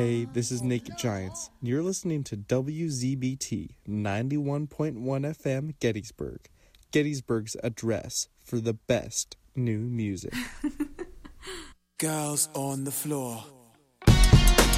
Hey, this is Naked Giants. You're listening to WZBT 91.1 FM Gettysburg, Gettysburg's address for the best new music. Girls on the floor.